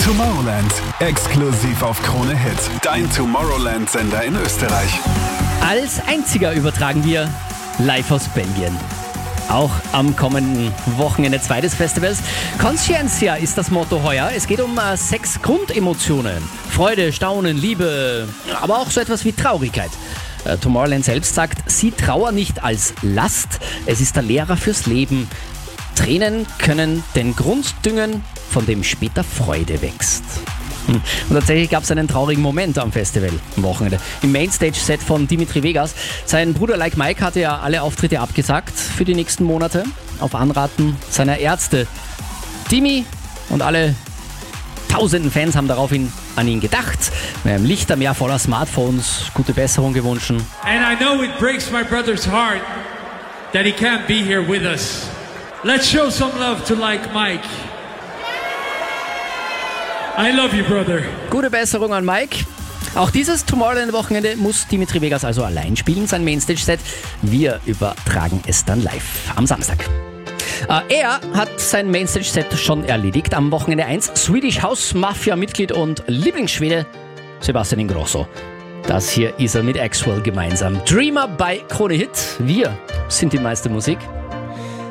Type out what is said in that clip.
Tomorrowland, exklusiv auf Krone Hit. Dein Tomorrowland-Sender in Österreich. Als einziger übertragen wir live aus Belgien. Auch am kommenden Wochenende 2 des Festivals. Consciência ist das Motto heuer. Es geht um 6 Grundemotionen. Freude, Staunen, Liebe, aber auch so etwas wie Traurigkeit. Tomorrowland selbst sagt, sie trauern nicht als Last, es ist der Lehrer fürs Leben. Tränen können den Grund düngen, von dem später Freude wächst. Und tatsächlich gab es einen traurigen Moment am Festival am Wochenende. Im Mainstage-Set von Dimitri Vegas. Sein Bruder Like Mike hatte ja alle Auftritte abgesagt für die nächsten Monate. Auf Anraten seiner Ärzte. Dimi und alle tausenden Fans haben daraufhin an ihn gedacht. Mit einem Lichtermeer voller Smartphones gute Besserung gewünscht. And I know it breaks my brother's heart that he can't be here with us. Let's show some love to Like Mike. I love you, brother. Gute Besserung an Mike. Auch dieses Tomorrowland-Wochenende muss Dimitri Vegas also allein spielen, sein Mainstage-Set. Wir übertragen es dann live am Samstag. Er hat sein Mainstage-Set schon erledigt am Wochenende 1. Swedish House Mafia-Mitglied und Lieblingsschwede Sebastian Ingrosso. Das hier ist er mit Axwell gemeinsam. Dreamer bei Krone Hit. Wir sind die meiste Musik.